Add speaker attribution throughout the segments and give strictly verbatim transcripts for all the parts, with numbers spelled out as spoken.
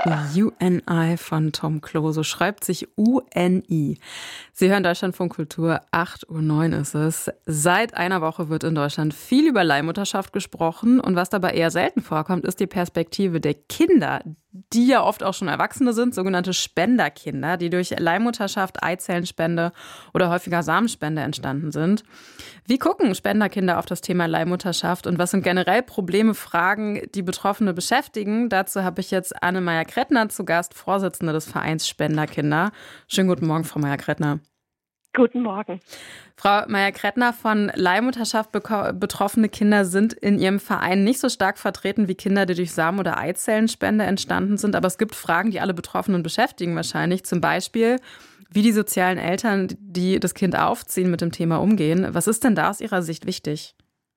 Speaker 1: You and I von Tom Klose schreibt sich U N I. Sie hören Deutschlandfunk Kultur, acht Uhr neun ist es. Seit einer Woche wird in Deutschland viel über Leihmutterschaft gesprochen und was dabei eher selten vorkommt, ist die Perspektive der Kinder, die ja oft auch schon Erwachsene sind, sogenannte Spenderkinder, die durch Leihmutterschaft, Eizellenspende oder häufiger Samenspende entstanden sind. Wie gucken Spenderkinder auf das Thema Leihmutterschaft und was sind generell Probleme, Fragen, die Betroffene beschäftigen? Dazu habe ich jetzt Anne Meyer-Krettner zu Gast, Vorsitzende des Vereins Spenderkinder. Schönen guten Morgen, Frau Meyer-Krettner.
Speaker 2: Guten Morgen.
Speaker 1: Frau Meyer-Krettner, von Leihmutterschaft betroffene Kinder sind in Ihrem Verein nicht so stark vertreten wie Kinder, die durch Samen- oder Eizellenspende entstanden sind. Aber es gibt Fragen, die alle Betroffenen beschäftigen wahrscheinlich. Zum Beispiel, wie die sozialen Eltern, die das Kind aufziehen, mit dem Thema umgehen. Was ist denn da aus Ihrer Sicht wichtig?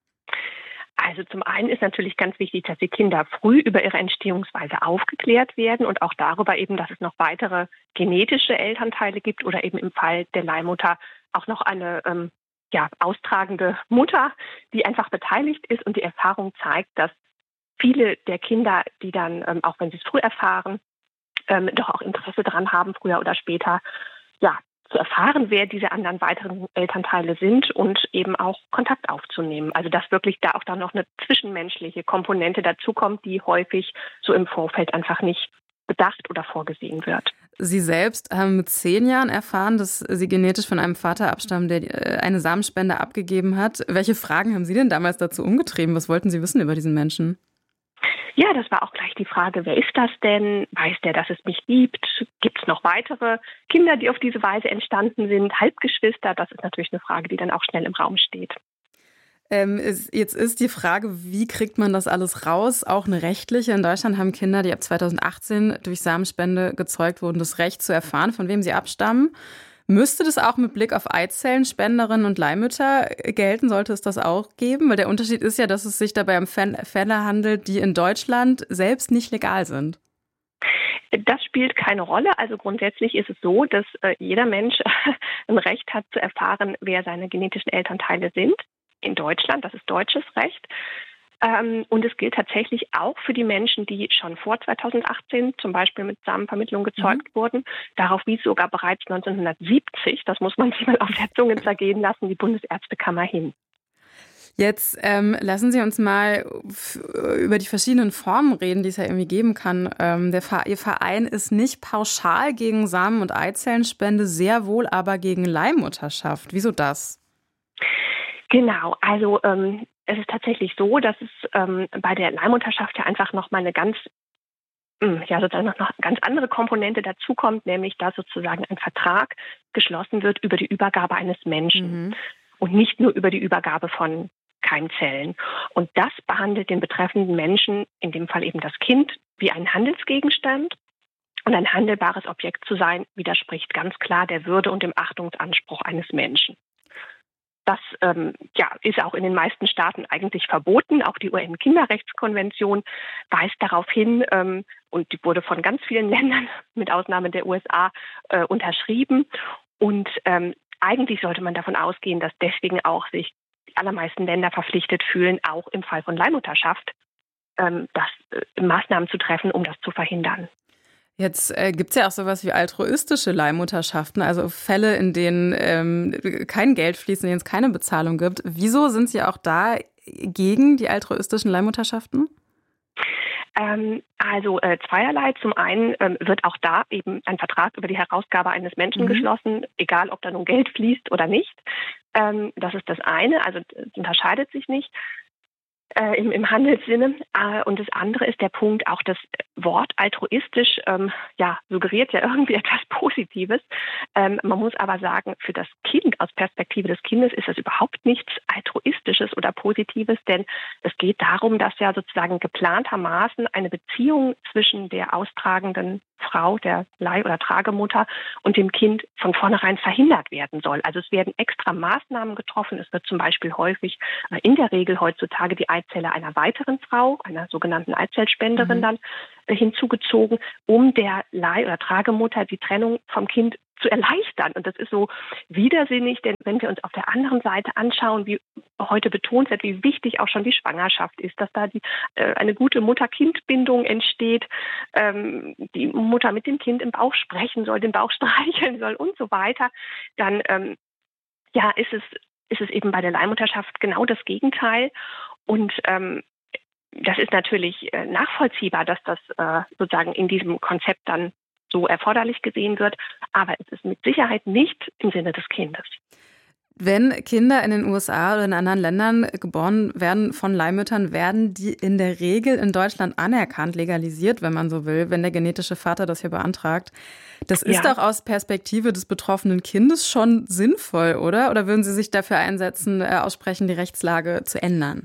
Speaker 2: Also zum einen ist natürlich ganz wichtig, dass die Kinder früh über ihre Entstehungsweise aufgeklärt werden und auch darüber eben, dass es noch weitere genetische Elternteile gibt oder eben im Fall der Leihmutter auch noch eine ähm, ja, austragende Mutter, die einfach beteiligt ist. Und die Erfahrung zeigt, dass viele der Kinder, die dann, ähm, auch wenn sie es früh erfahren, ähm, doch auch Interesse daran haben, früher oder später, ja, zu erfahren, wer diese anderen weiteren Elternteile sind und eben auch Kontakt aufzunehmen. Also dass wirklich da auch dann noch eine zwischenmenschliche Komponente dazukommt, die häufig so im Vorfeld einfach nicht bedacht oder vorgesehen wird.
Speaker 1: Sie selbst haben mit zehn Jahren erfahren, dass Sie genetisch von einem Vater abstammen, der eine Samenspende abgegeben hat. Welche Fragen haben Sie denn damals dazu umgetrieben? Was wollten Sie wissen über diesen Menschen?
Speaker 2: Ja, das war auch gleich die Frage, wer ist das denn? Weiß der, dass es mich gibt? Gibt es noch weitere Kinder, die auf diese Weise entstanden sind? Halbgeschwister? Das ist natürlich eine Frage, die dann auch schnell im Raum steht.
Speaker 1: Ähm, ist, jetzt ist die Frage, wie kriegt man das alles raus? Auch eine rechtliche. In Deutschland haben Kinder, die ab zweitausendachtzehn durch Samenspende gezeugt wurden, das Recht zu erfahren, von wem sie abstammen. Müsste das auch mit Blick auf Eizellenspenderinnen und Leihmütter gelten? Sollte es das auch geben? Weil der Unterschied ist ja, dass es sich dabei um Fälle handelt, die in Deutschland selbst nicht legal sind.
Speaker 2: Das spielt keine Rolle. Also grundsätzlich ist es so, dass äh, jeder Mensch ein Recht hat zu erfahren, wer seine genetischen Elternteile sind. In Deutschland, das ist deutsches Recht. Ähm, und es gilt tatsächlich auch für die Menschen, die schon vor zweitausendachtzehn zum Beispiel mit Samenvermittlung gezeugt mhm. wurden. Darauf wies sogar bereits neunzehnhundertsiebzig, das muss man sich mal auf der Zunge zergehen lassen, die Bundesärztekammer hin.
Speaker 1: Jetzt ähm, lassen Sie uns mal f- über die verschiedenen Formen reden, die es ja irgendwie geben kann. Ähm, der Ver- Ihr Verein ist nicht pauschal gegen Samen- und Eizellenspende, sehr wohl aber gegen Leihmutterschaft. Wieso das?
Speaker 2: Genau, also ähm, es ist tatsächlich so, dass es ähm, bei der Leihmutterschaft ja einfach nochmal eine ganz, ja sozusagen noch eine ganz andere Komponente dazukommt, nämlich dass sozusagen ein Vertrag geschlossen wird über die Übergabe eines Menschen mhm. und nicht nur über die Übergabe von Keimzellen. Und das behandelt den betreffenden Menschen, in dem Fall eben das Kind, wie einen Handelsgegenstand. Und ein handelbares Objekt zu sein, widerspricht ganz klar der Würde und dem Achtungsanspruch eines Menschen. Das ähm, ja, ist auch in den meisten Staaten eigentlich verboten. Auch die U N-Kinderrechtskonvention weist darauf hin ähm, und die wurde von ganz vielen Ländern, mit Ausnahme der U S A, äh, unterschrieben. Und ähm, eigentlich sollte man davon ausgehen, dass deswegen auch sich die allermeisten Länder verpflichtet fühlen, auch im Fall von Leihmutterschaft ähm, das, äh, Maßnahmen zu treffen, um das zu verhindern.
Speaker 1: Jetzt äh, gibt es ja auch sowas wie altruistische Leihmutterschaften, also Fälle, in denen ähm, kein Geld fließt, in denen es keine Bezahlung gibt. Wieso sind Sie auch da gegen die altruistischen Leihmutterschaften?
Speaker 2: Ähm, also äh, zweierlei. Zum einen ähm, wird auch da eben ein Vertrag über die Herausgabe eines Menschen mhm. geschlossen, egal ob da nun Geld fließt oder nicht. Ähm, das ist das eine, also es unterscheidet sich nicht. Äh, im, im Handelssinne. Äh, und das andere ist der Punkt, auch das Wort altruistisch ähm, ja, suggeriert ja irgendwie etwas Positives. Ähm, man muss aber sagen, für das Kind, aus Perspektive des Kindes, ist das überhaupt nichts Altruistisches oder Positives, denn es geht darum, dass ja sozusagen geplantermaßen eine Beziehung zwischen der austragenden Frau, der Leih- oder Tragemutter und dem Kind von vornherein verhindert werden soll. Also es werden extra Maßnahmen getroffen. Es wird zum Beispiel häufig, äh, in der Regel heutzutage die Eizelle einer weiteren Frau, einer sogenannten Eizellspenderin mhm. dann äh, hinzugezogen, um der Leih- oder Tragemutter die Trennung vom Kind zu erleichtern. Und das ist so widersinnig, denn wenn wir uns auf der anderen Seite anschauen, wie heute betont wird, wie wichtig auch schon die Schwangerschaft ist, dass da die, äh, eine gute Mutter-Kind-Bindung entsteht, ähm, die Mutter mit dem Kind im Bauch sprechen soll, den Bauch streicheln soll und so weiter, dann ähm, ja, ist es, ist es eben bei der Leihmutterschaft genau das Gegenteil. Und ähm, das ist natürlich äh, nachvollziehbar, dass das äh, sozusagen in diesem Konzept dann so erforderlich gesehen wird, aber es ist mit Sicherheit nicht im Sinne des Kindes.
Speaker 1: Wenn Kinder in den U S A oder in anderen Ländern geboren werden von Leihmüttern, werden die in der Regel in Deutschland anerkannt, legalisiert, wenn man so will, wenn der genetische Vater das hier beantragt. Das ist
Speaker 2: Ja.
Speaker 1: doch aus Perspektive des betroffenen Kindes schon sinnvoll, oder? Oder würden Sie sich dafür einsetzen, äh, aussprechen, die Rechtslage zu ändern?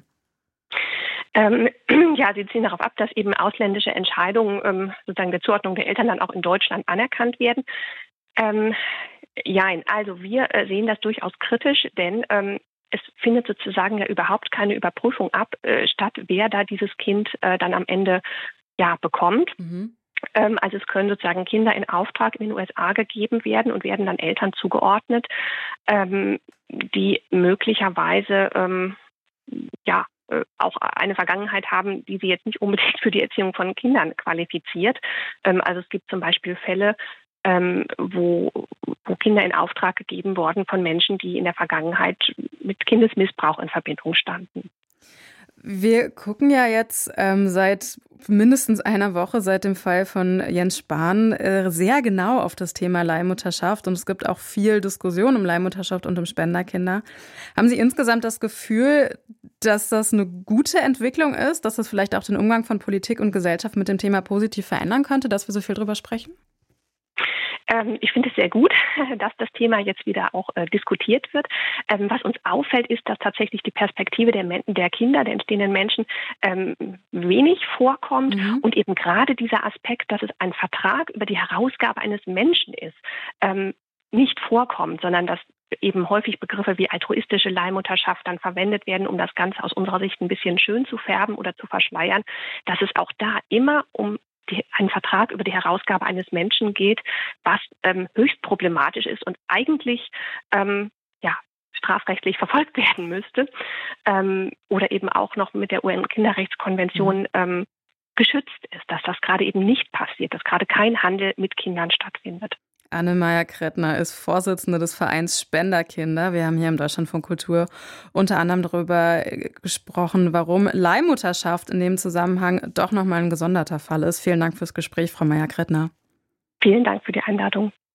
Speaker 2: Ähm, ja, Sie ziehen darauf ab, dass eben ausländische Entscheidungen ähm, sozusagen der Zuordnung der Eltern dann auch in Deutschland anerkannt werden. Ähm, Jein, also wir äh, sehen das durchaus kritisch, denn ähm, es findet sozusagen ja überhaupt keine Überprüfung ab, äh, statt, wer da dieses Kind äh, dann am Ende ja bekommt.
Speaker 1: Mhm.
Speaker 2: Ähm, also es können sozusagen Kinder in Auftrag in den U S A gegeben werden und werden dann Eltern zugeordnet, ähm, die möglicherweise ähm, ja äh, auch eine Vergangenheit haben, die sie jetzt nicht unbedingt für die Erziehung von Kindern qualifiziert. Ähm, also es gibt zum Beispiel Fälle, ähm, wo, wo Kinder in Auftrag gegeben wurden von Menschen, die in der Vergangenheit mit Kindesmissbrauch in Verbindung standen.
Speaker 1: Wir gucken ja jetzt ähm, seit mindestens einer Woche, seit dem Fall von Jens Spahn, äh, sehr genau auf das Thema Leihmutterschaft. Und es gibt auch viel Diskussion um Leihmutterschaft und um Spenderkinder. Haben Sie insgesamt das Gefühl, dass das eine gute Entwicklung ist, dass das vielleicht auch den Umgang von Politik und Gesellschaft mit dem Thema positiv verändern könnte, dass wir so viel drüber sprechen?
Speaker 2: Ähm, ich finde es sehr gut, dass das Thema jetzt wieder auch äh, diskutiert wird. Ähm, was uns auffällt, ist, dass tatsächlich die Perspektive der, Men- der Kinder, der entstehenden Menschen, ähm, wenig vorkommt.
Speaker 1: Mhm.
Speaker 2: Und eben gerade dieser Aspekt, dass es ein Vertrag über die Herausgabe eines Menschen ist, ähm, nicht vorkommt, sondern dass eben häufig Begriffe wie altruistische Leihmutterschaft dann verwendet werden, um das Ganze aus unserer Sicht ein bisschen schön zu färben oder zu verschleiern, dass es auch da immer um die, einen Vertrag über die Herausgabe eines Menschen geht, was ähm, höchst problematisch ist und eigentlich ähm, ja, strafrechtlich verfolgt werden müsste ähm, oder eben auch noch mit der U N-Kinderrechtskonvention
Speaker 1: Mhm.
Speaker 2: ähm, geschützt ist, dass das gerade eben nicht passiert, dass gerade kein Handel mit Kindern stattfindet.
Speaker 1: Anne-Maja Krettner ist Vorsitzende des Vereins Spenderkinder. Wir haben hier im Deutschlandfunk Kultur unter anderem darüber gesprochen, warum Leihmutterschaft in dem Zusammenhang doch nochmal ein gesonderter Fall ist. Vielen Dank fürs Gespräch, Frau Maja Krettner.
Speaker 2: Vielen Dank für die Einladung.